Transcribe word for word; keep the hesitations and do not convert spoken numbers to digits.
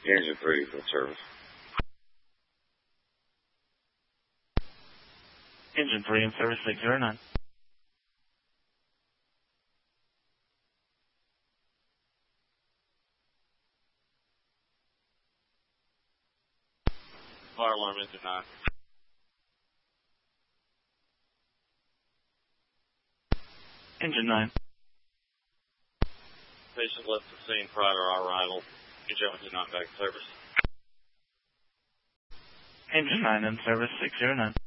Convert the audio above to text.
Engine three for service. Engine three in service six zero nine. Fire alarm engine nine. Engine nine. Patient left the scene prior to our arrival. Engine nine back to service. Engine nine in service six zero nine.